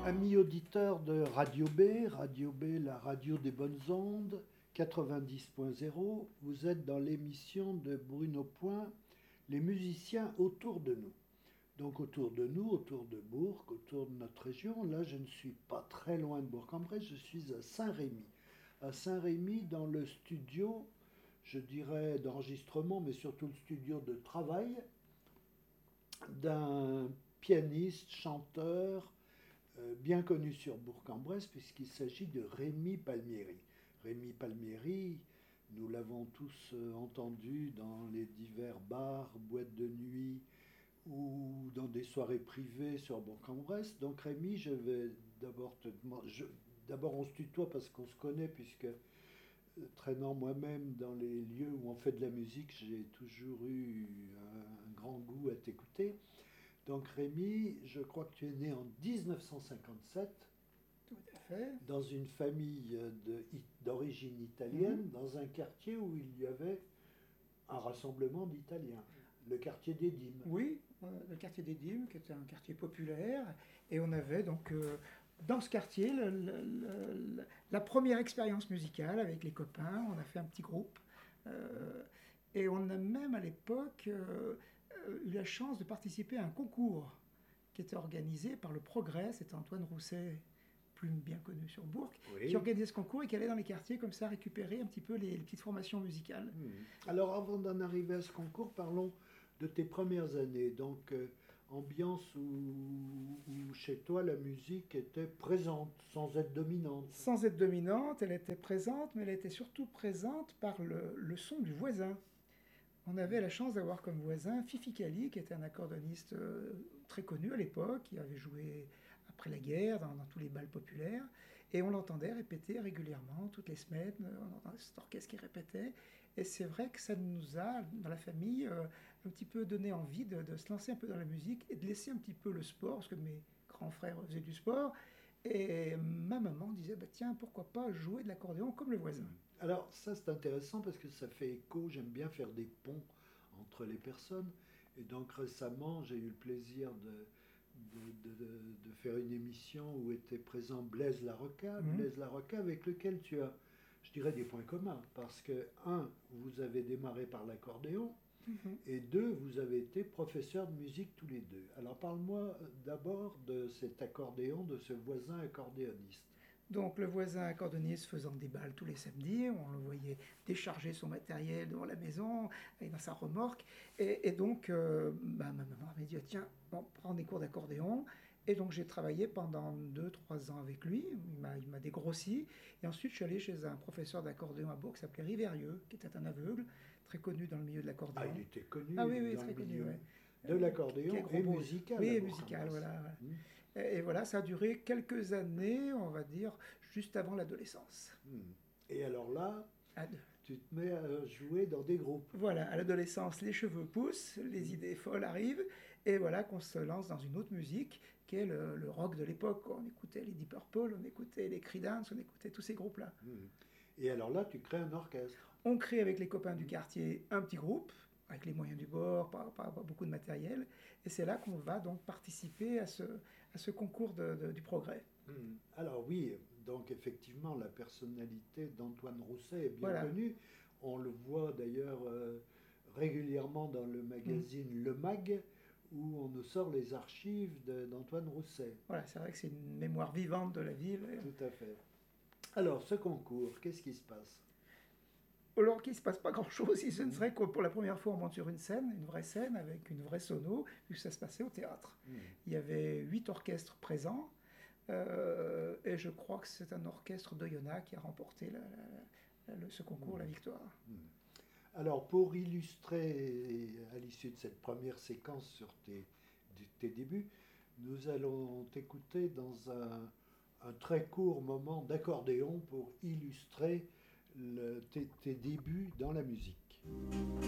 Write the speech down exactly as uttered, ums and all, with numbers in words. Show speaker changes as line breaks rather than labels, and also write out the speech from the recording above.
Amis auditeurs de Radio B, Radio B, la radio des bonnes ondes, quatre-vingt-dix point zéro, vous êtes dans l'émission de Bruno Point, les musiciens autour de nous. Donc autour de nous, autour de Bourg, autour de notre région. Là, je ne suis pas très loin de Bourg-en-Bresse, je suis à Saint-Rémy. À Saint-Rémy, dans le studio, je dirais d'enregistrement, mais surtout le studio de travail, d'un pianiste, chanteur, euh, bien connu sur Bourg-en-Bresse, puisqu'il s'agit de Rémi Palmieri. Rémi Palmieri, nous l'avons tous euh, entendu dans les divers bars, boîtes de nuit, ou dans des soirées privées sur Bourg-en-Bresse. Donc Rémi, je vais d'abord te demander... Je, d'abord on se tutoie parce qu'on se connaît, puisque euh, traînant moi-même dans les lieux où on fait de la musique, j'ai toujours eu un, un grand goût à t'écouter. Donc Rémi, je crois que tu es né en dix-neuf cent cinquante-sept.
Tout à fait.
Dans une famille de, d'origine italienne, mmh. dans un quartier où il y avait un rassemblement d'Italiens. Le quartier des Dîmes.
Oui, le quartier des Dîmes, qui était un quartier populaire. Et on avait donc, euh, dans ce quartier, le, le, le, la première expérience musicale avec les copains. On a fait un petit groupe. Euh, et on a même, à l'époque, euh, eu la chance de participer à un concours qui était organisé par le Progrès. C'était Antoine Rousset, plus bien connu sur Bourg, oui. qui organisait ce concours et qui allait dans les quartiers comme ça récupérer un petit peu les, les petites formations musicales.
Mmh. Alors, avant d'en arriver à ce concours, parlons de tes premières années, donc euh, ambiance où, où chez toi la musique était présente, sans être dominante.
Sans être dominante, elle était présente, mais elle était surtout présente par le, le son du voisin. On avait la chance d'avoir comme voisin Fifi Cali, qui était un accordoniste euh, très connu à l'époque, qui avait joué après la guerre dans, dans tous les bals populaires, et on l'entendait répéter régulièrement, toutes les semaines, on entendait cet orchestre qui répétait. Et c'est vrai que ça nous a, dans la famille, euh, un petit peu donné envie de, de se lancer un peu dans la musique et de laisser un petit peu le sport, parce que mes grands frères faisaient du sport. Et ma maman disait, bah, tiens, pourquoi pas jouer de l'accordéon comme le voisin.
Alors ça c'est intéressant parce que ça fait écho, j'aime bien faire des ponts entre les personnes. Et donc récemment, j'ai eu le plaisir de, de, de, de faire une émission où était présent Blaise Larocca, mmh. Blaise Larocca avec lequel tu as, je dirais, des points communs, parce que, un, vous avez démarré par l'accordéon, mmh. et deux, vous avez été professeurs de musique tous les deux. Alors parle-moi d'abord de cet accordéon, de ce voisin accordéoniste.
Donc le voisin accordéoniste faisant des balles tous les samedis, on le voyait décharger son matériel devant la maison, avec dans sa remorque, et, et donc euh, bah, ma maman m'a dit, tiens, on prend des cours d'accordéon. Et donc j'ai travaillé pendant deux trois ans avec lui, il m'a, il m'a dégrossi, et ensuite je suis allé chez un professeur d'accordéon à Bourg qui s'appelait Riverieux, qui était un aveugle, très connu dans le milieu de l'accordéon.
Ah, il était connu
ah, oui, oui,
dans
très
le
connu,
milieu
ouais.
de l'accordéon et musical.
Oui, et musical, voilà. Mmh. Et, et voilà, ça a duré quelques années, on va dire, juste avant l'adolescence.
Mmh. Et alors là,
à
tu te mets à jouer dans des groupes.
Voilà, à l'adolescence, les cheveux poussent, les mmh. idées folles arrivent, et voilà qu'on se lance dans une autre musique, qui est le, le rock de l'époque. On écoutait les Deep Purple, on écoutait les Creedence, on écoutait tous ces groupes-là.
Mmh. Et alors là, tu crées un orchestre.
On crée avec les copains du quartier un petit groupe, avec les moyens du bord, pas, pas, pas beaucoup de matériel, et c'est là qu'on va donc participer à ce, à ce concours de, de, du progrès.
Mmh. Alors oui, donc effectivement, la personnalité d'Antoine Rousset est bien
voilà.
connue. On le voit d'ailleurs euh, régulièrement dans le magazine mmh. Le Mag, où on nous sort les archives de, d'Antoine Rousset.
Voilà, c'est vrai que c'est une mémoire vivante de la ville.
Tout à fait. Alors, ce concours, qu'est-ce qui se passe ?
Alors qu'il ne se passe pas grand-chose, si ce ne serait que pour la première fois on monte sur une scène, une vraie scène avec une vraie sono, puisque ça se passait au théâtre. Mmh. Il y avait huit orchestres présents, euh, et je crois que c'est un orchestre d'Oyonnax qui a remporté la, la, la, ce concours, mmh. la victoire.
Mmh. Alors, pour illustrer, à l'issue de cette première séquence sur tes, tes débuts, nous allons t'écouter dans un, un très court moment d'accordéon pour illustrer le, tes, tes débuts dans la musique.